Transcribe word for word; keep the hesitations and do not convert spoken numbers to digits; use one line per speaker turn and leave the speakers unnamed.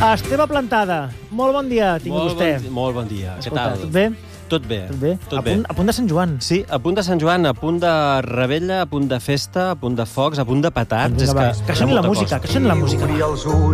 Esteve Plantada, molt bon dia, tingui
molt
vostè.
Bon, molt bon dia,
Escolta,
què tal?
Tot bé?
Tot bé.
Tot bé?
Tot
a,
bé.
Punt, a punt de Sant Joan.
Sí, a punt de Sant Joan, a punt de rebella, a punt de festa, a punt de focs, a punt de petards.
Vinga,
és
va,
que,
que soni la música, que soni la música. Va.